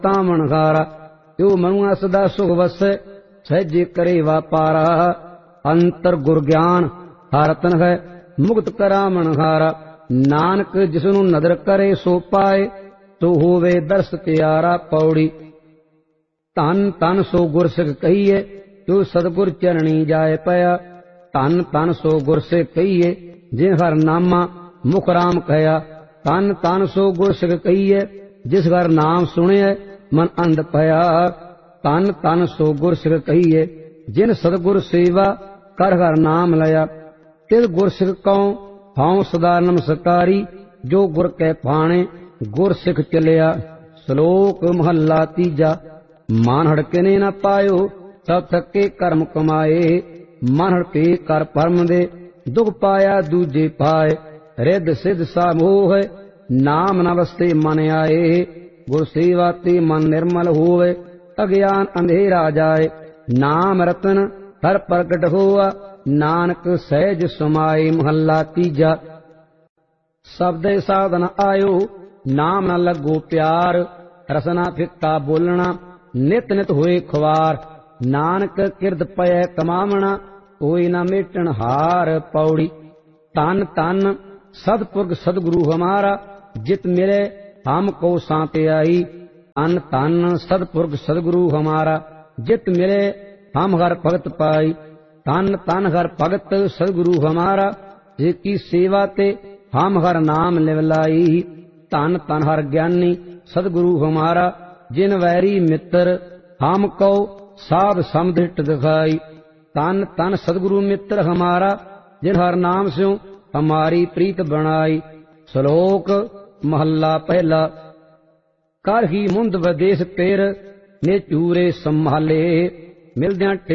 ਤਾਮਣ ਘਾਰਾ। ਜੋ ਮਨੁਆ ਸਦਾ ਸੁਖ ਵਸੈ ਸਹਿਜੇ ਕਰੇ ਵਾਪਾਰਾ। ਅੰਤਰ ਗੁਰ ਗਿਆਨ ਹਰ ਤਨ ਹੈ ਮੁਕਤ ਕਰਾਮਣ ਘਾਰਾ। ਨਾਨਕ ਜਿਸਨੂੰ ਨਦਰ ਕਰੇ ਸੋ ਪਾਏ ਸੋ ਹੋਵੇ ਦਰਸ ਤਿਆਰਾ। ਪੌੜੀ ਧਨ ਧਨ ਸੋ ਗੁਰ ਸਿੱਖ ਕਹੀਏ ਜੋ ਸਤਿਗੁਰ ਚਰਣੀ ਜਾਏ ਪਿਆ। ਧਨ ਧਨ ਸੋ ਗੁਰ ਸਿੱਖ ਕਹੀਏ ਜਿਨ ਹਰ ਨਾਮਾ ਮੁਖ ਰਾਮ ਕਹਿਆ। ਧਨ ਧਨ ਸੋ ਗੁਰ ਸਿੱਖ ਕਹੀਏ ਜਿਸ ਹਰ ਨਾਮ ਸੁਣਿਐ ਮਨ ਅੰਧ ਪਿਆ। ਧਨ ਧਨ ਸੋ ਗੁਰ ਸਿੱਖ ਕਹੀਏ ਜਿਨ ਸਤਿਗੁਰ ਸੇਵਾ ਕਰ ਹਰ ਨਾਮ ਲਿਆ। ਤਿਲ ਗੁਰ ਸਿੱਖ ਕਉ ਹਉ ਸਦਾ ਨਮਸਕਾਰੀ ਜੋ ਗੁਰ ਕੈ ਭਾਣੇ ਗੁਰ ਸਿੱਖ ਚਲਿਆ। ਸ਼ਲੋਕ ਮਹੱਲਾ ਤੀਜਾ। ਮਨ ਹੜਕੇ ਨੇ ਨਾ ਪਾਇਓ ਸਭ ਥੱਕੇ ਕਰਮ ਕਮਾਏ। ਮਨ ਹੜਕੇ ਕਰ ਪਰਮ ਦੇ ਦੁਖ ਪਾਇਆ ਦੂਜੇ ਪਾਏ। ਰਿੱਧ ਸਿੱਧ ਸਾ ਮੋਹ ਨਾਮ ਨ ਵਸਤੇ ਮਨ ਆਏ। ਗੁਰ ਸੇਵਾ ਤੇ ਮਨ ਨਿਰਮਲ ਹੋਵੇ ਅਗਿਆਨ ਅੰਧੇਰਾ ਜਾਏ। ਨਾਮ ਰਤਨ ਹਰ ਪ੍ਰਗਟ ਹੋਆ ਨਾਨਕ ਸਹਿਜ ਸਮਾਏ। ਮਹੱਲਾ ਤੀਜਾ। ਸਬਦੇ ਸਾਧਨ ਆਇਓ ਨਾਮ ਨ ਲੱਗੋ ਪਿਆਰ। ਰਸਨਾ ਫਿੱਕਾ ਬੋਲਣਾ ਨਿਤ ਨਿਤ ਹੋਏ ਖੁਆਰ। ਨਾਨਕ ਕਿਰਤ ਪੈ ਕਮਾਵਣਾ ਹੋਈ ਨਾ ਮੇਟਣ ਹਾਰ। ਪੌੜੀ ਧੰਨ ਧੰਨ ਸਤਿਪੁਰਖ ਸਤਿਗੁਰੂ ਹਮਾਰਾ ਜਿਤ ਮਿਲੇ ਹਮ ਕੋ ਸਾਂਤ ਆਈ। ਧੰਨ ਧੰਨ ਸਤਿਪੁਰਖ ਸਤਿਗੁਰੂ ਹਮਾਰਾ ਜਿਤ ਮਿਲੇ ਹਮ ਹਰ ਭਗਤ ਪਾਈ। ਧੰਨ ਧੰਨ ਹਰ ਭਗਤ ਸਤਿਗੁਰੂ ਹਮਾਰਾ ਜਿਸ ਕੀ ਸੇਵਾ ਤੇ ਹਮ ਹਰ ਨਾਮ ਲਿਵ ਲਾਈ। ਧੰਨ ਧੰਨ ਹਰ ਗਿਆਨੀ ਸਤਿਗੁਰੂ ਹਮਾਰਾ ਜਿਨ ਵੈਰੀ ਮਿੱਤਰ ਹਮ ਕੋ ਸਾਧ ਸਮਝਿਟ ਦਿਖਾਈ। ਧੰਨ ਧੰਨ ਸਤਿਗੁਰੂ ਮਿੱਤਰ ਹਮਾਰਾ ਜਿਨ ਹਰ ਨਾਮ ਸਿਉ ਹਮਾਰੀ ਪ੍ਰੀਤ ਬਣਾਈ। ਸ਼ਲੋਕ ਮਹੱਲਾ ਪਹਿਲਾ। ਕਰ ਹੀ ਮੁੰਦ ਵਿਦੇਸ ਪੇਰ ਨੇ ਚੂਰੇ ਸੰਭਾਲੇ ਮਿਲਦਿਆਂ